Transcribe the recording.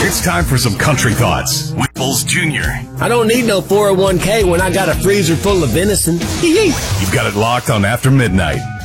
It's time for some country thoughts with Bulls Jr. I don't need no 401k when I got a freezer full of venison. You've got it locked on After Midnight.